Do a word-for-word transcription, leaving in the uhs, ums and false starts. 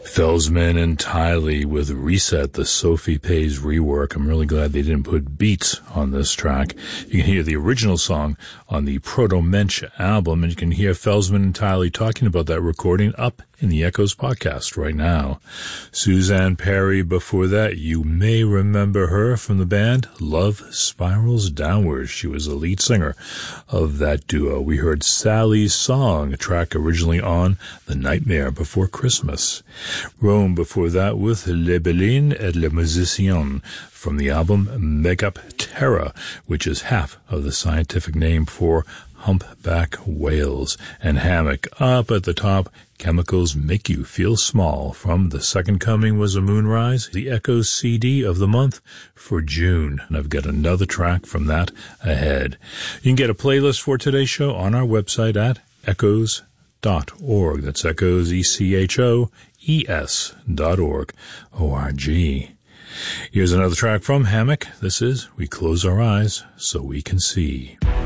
Felsman and Tiley with Reset, the Sophie Pays rework. I'm really glad they didn't put beats on this track. You can hear the original song on the Proto-Mensch album, and you can hear Felsman and Tiley talking about that recording up in the Echoes podcast right now. Suzanne Perry before that, you may remember her from the band Love Spirals Downwards. She was the lead singer of that duo. We heard Sally's Song, a track originally on The Nightmare Before Christmas. Rome before that with Les Bellines et les Musiciens from the album Make-up Terra, which is half of the scientific name for humpback whales. And Hammock up at the top, Chemicals Make You Feel Small from The Second Coming Was a Moonrise, the Echoes C D of the month for June. And I've got another track from that ahead. You can get a playlist for today's show on our website at echoes dot org. That's Echoes, E C H O E S dot org, O R G. Here's another track from Hammock. This is We Close Our Eyes So We Can See.